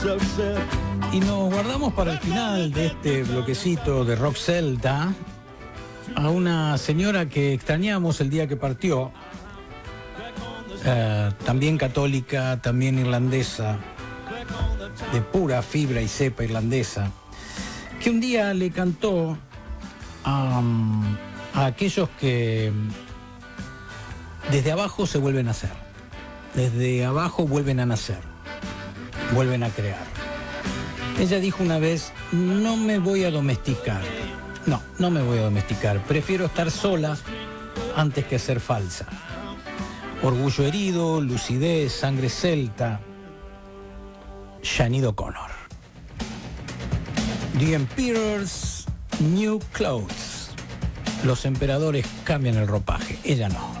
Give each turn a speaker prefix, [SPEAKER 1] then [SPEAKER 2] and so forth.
[SPEAKER 1] Y nos guardamos para el final de este bloquecito de rock celta a una señora que extrañamos el día que partió, también católica, también irlandesa, de pura fibra y cepa irlandesa, que un día le cantó a aquellos que desde abajo se vuelven a hacer, desde abajo vuelven a nacer, vuelven a crear. Ella dijo una vez: no me voy a domesticar. No me voy a domesticar. Prefiero estar sola antes que ser falsa. Orgullo herido, lucidez, sangre celta. Sinéad O'Connor. The Emperor's New Clothes. Los emperadores cambian el ropaje, ella no.